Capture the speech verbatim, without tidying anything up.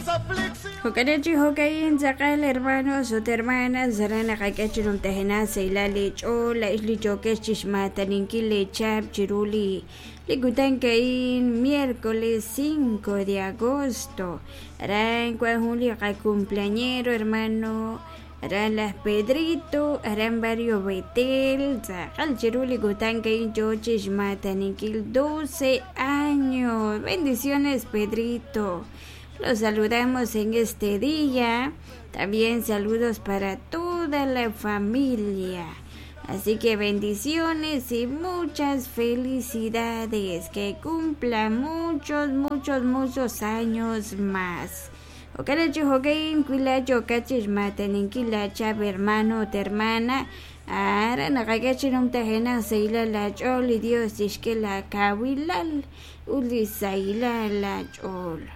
Hokadachi hokayin zakal hermanos o hermanas zarana kakachinum tehena seila lecho la isli choques chismataninki lechap chiruli ligutan kain miércoles cinco de agosto harán julio ka cumpleañero hermano harán las Pedrito harán varios Betel zakal chiruli gutan kain yo chismataninki doce años. Bendiciones, Pedrito. Los saludamos en este día. También saludos para toda la familia. Así que bendiciones y muchas felicidades. Que cumpla muchos, muchos, muchos años más. Okarachi hogain kuilacho kachis matanin kilacha hermano te hermana. Ara nakakachinong tahena sa ila lachol. Dios ishke la kawilal. Uli sa ila lachol.